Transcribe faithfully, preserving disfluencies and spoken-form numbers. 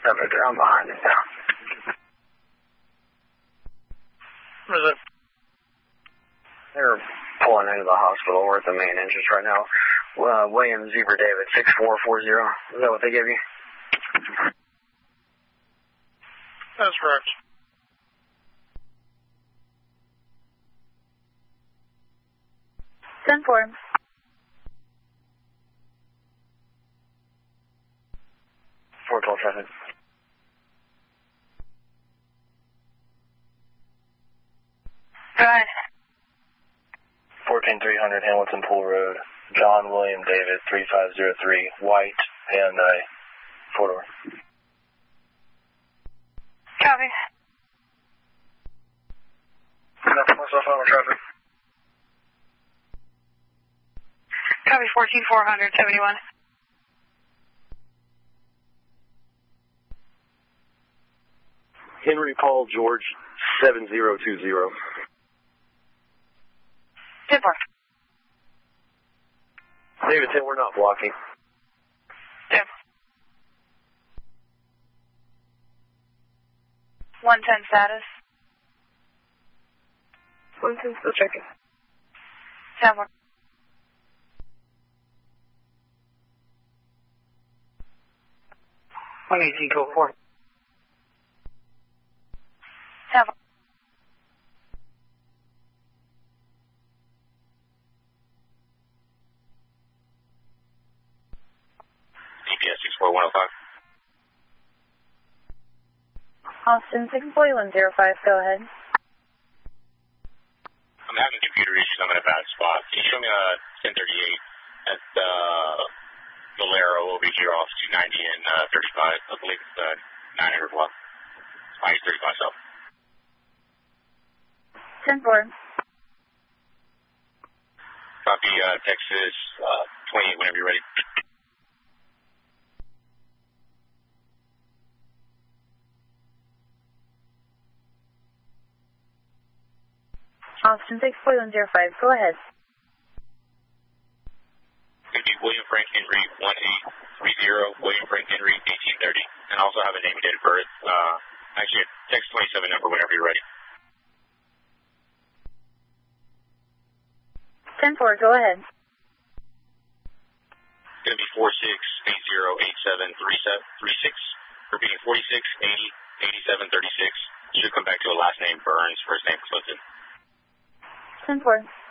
seven, I'm behind it now. What is it? They're pulling into the hospital. We're at the main entrance right now. Uh, William Zebra David, six four four zero. Is that what they gave you? That's correct. ten four. four twelve traffic. Go ahead. fourteen three hundred Hamilton Pool Road, John William David, three five zero three, white, Hyundai, four-door. Copy. Nothing myself on traffic. Copy fourteen four hundred seventy-one. Henry Paul George, seven zero two zero. ten four. David ten, we're not blocking. ten. one ten status. one ten, still checking. ten four. one eighteen, go four. ten four. D P S six four one oh five. Austin six four one zero five, go ahead. I'm having computer issues. I'm in a bad spot. Can you show me a ten thirty-eight at uh, Valero over here off two ninety and uh, thirty-five? I believe it's uh, nine hundred block. I use thirty-five south. ten four. Copy uh, Texas uh, twenty-eight whenever you're ready. Austin six four one zero five, go ahead. Could be William Frank Henry one eight three zero, William Frank Henry eighteen thirty, and also have a name and date of birth. Uh, actually, text twenty-seven number whenever you're ready. ten four, go ahead. Going to be four six eight zero eight seven three six, repeating forty-six eighty eighty-seven thirty-six. Should come back to a last name, Burns, first name was listed. ten four.